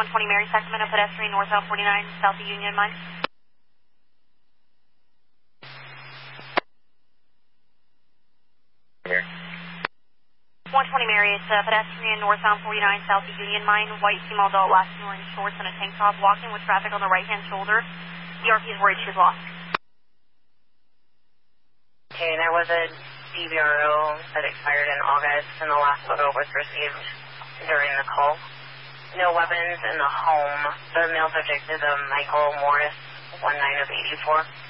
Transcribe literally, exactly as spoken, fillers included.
one twenty Mary Sacramento pedestrian northbound forty-nine, south of Union Mine. Here. one twenty Mary, it's uh, pedestrian northbound forty-nine, south of Union Mine, white female adult, last seen wearing shorts and a tank top, walking with traffic on the right-hand shoulder. D R P is worried she's lost. Okay, there was a D V R O that expired in August, and the last photo was received during the call. No weapons in the home. The male subject is a Michael Morris, one nine of eighty-four.